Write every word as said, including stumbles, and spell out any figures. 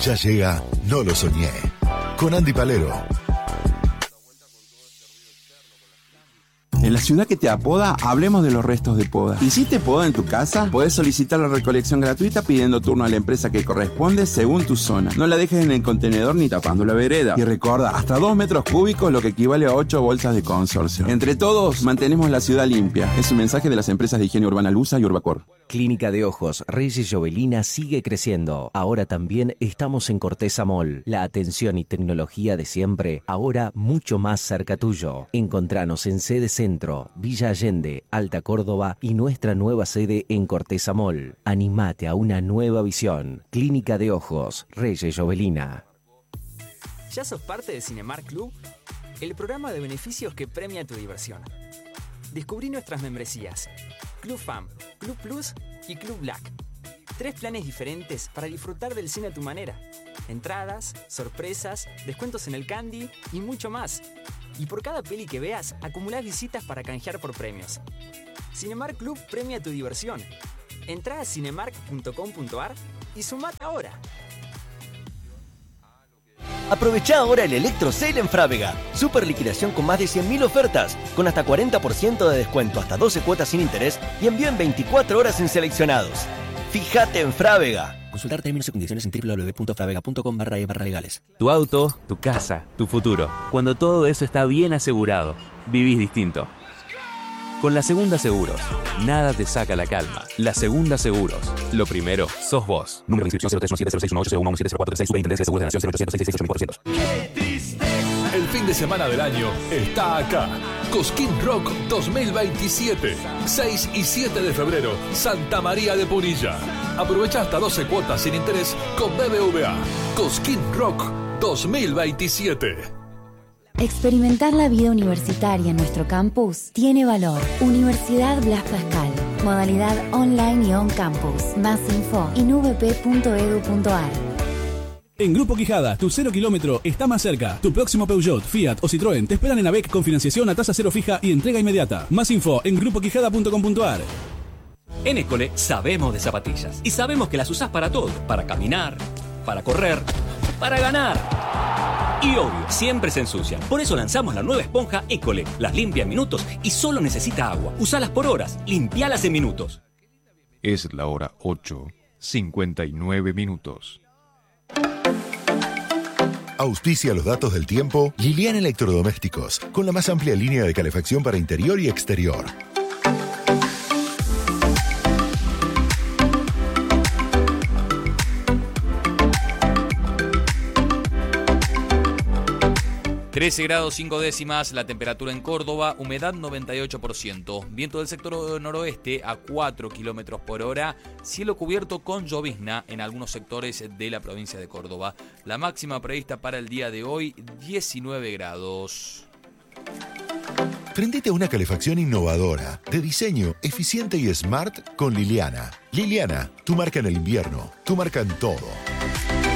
Ya llega No lo soñé, con Andy Palero. En la ciudad que te apoda, hablemos de los restos de poda. ¿Hiciste poda en tu casa? Podés solicitar la recolección gratuita pidiendo turno a la empresa que corresponde según tu zona. No la dejes en el contenedor ni tapando la vereda. Y recuerda, hasta dos metros cúbicos, lo que equivale a ocho bolsas de consorcio. Entre todos, mantenemos la ciudad limpia. Es un mensaje de las empresas de higiene urbana Lusa y Urbacor. Clínica de Ojos Reyes Jovelina sigue creciendo. Ahora también estamos en Corteza Mall. La atención y tecnología de siempre, ahora mucho más cerca tuyo. Encontranos en sede Centro, Villa Allende, Alta Córdoba y nuestra nueva sede en Corteza Mall. Animate a una nueva visión. Clínica de Ojos Reyes Jovelina. ¿Ya sos parte de Cinemark Club? El programa de beneficios que premia tu diversión. Descubrí nuestras membresías. Club Fam, Club Plus y Club Black. Tres planes diferentes para disfrutar del cine a tu manera. Entradas, sorpresas, descuentos en el candy y mucho más. Y por cada peli que veas, acumulás visitas para canjear por premios. Cinemark Club premia tu diversión. Entrá a cinemark punto com punto ar y sumate ahora. Aprovechá ahora el Electro Sale en Frávega. Super liquidación con más de cien mil ofertas, con hasta cuarenta por ciento de descuento, hasta doce cuotas sin interés y envío en veinticuatro horas en seleccionados. Fíjate en Frávega. Consultar términos y condiciones en doble u doble u doble u punto fravega punto com barra e barra legales. Tu auto, tu casa, tu futuro. Cuando todo eso está bien asegurado, vivís distinto. Con La Segunda Seguros, nada te saca la calma. La Segunda Seguros. Lo primero, sos vos. Número de inscripción cero tres uno siete cero seis uno ocho cero uno uno siete cero cuatro tres seis. Superintendencia de Seguros de la Nación cero ochocientos seis seis seis ocho cuatro cero. El fin de semana del año está acá. Cosquín Rock dos mil veintisiete. seis y siete de febrero, Santa María de Punilla. Aprovecha hasta doce cuotas sin interés con B B V A. Cosquín Rock dos mil veintisiete. Experimentar la vida universitaria en nuestro campus tiene valor. Universidad Blas Pascal. Modalidad online y on campus. Más info en v p punto edu punto ar. En Grupo Quijada, tu cero kilómetro está más cerca. Tu próximo Peugeot, Fiat o Citroën te esperan en AVEC con financiación a tasa cero fija y entrega inmediata. Más info en grupo quijada punto com punto ar. En École sabemos de zapatillas y sabemos que las usás para todo. Para caminar, para correr, para ganar. Y obvio, siempre se ensucian. Por eso lanzamos la nueva esponja École. Las limpia en minutos y solo necesita agua. Usalas por horas, limpialas en minutos. Es la hora ocho, cincuenta y nueve minutos. Auspicia los datos del tiempo Liliana Electrodomésticos, con la más amplia línea de calefacción para interior y exterior. trece grados cinco décimas la temperatura en Córdoba, humedad noventa y ocho por ciento, viento del sector noroeste a cuatro kilómetros por hora, cielo cubierto con llovizna en algunos sectores de la provincia de Córdoba. La máxima prevista para el día de hoy, diecinueve grados. Prendete a una calefacción innovadora, de diseño eficiente y smart con Liliana. Liliana, tu marca en el invierno, tu marca en todo.